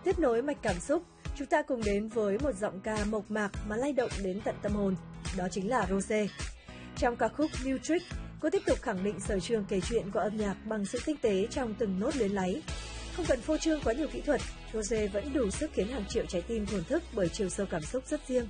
Tiếp nối mạch cảm xúc, chúng ta cùng đến với một giọng ca mộc mạc mà lay động đến tận tâm hồn, đó chính là Rosé. Trong ca khúc New Trick, cô tiếp tục khẳng định sở trường kể chuyện của âm nhạc bằng sự tinh tế trong từng nốt luyến láy. Không cần phô trương quá nhiều kỹ thuật, Rosé vẫn đủ sức khiến hàng triệu trái tim thổn thức bởi chiều sâu cảm xúc rất riêng.